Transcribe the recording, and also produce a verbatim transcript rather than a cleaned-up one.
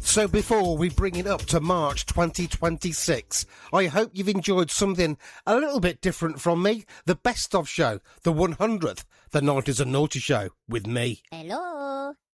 So before we bring it up to March twenty twenty-six, I hope you've enjoyed something a little bit different from me. The Best Of Show, the one hundredth, the nineties and Naughty Show, with me. Hello.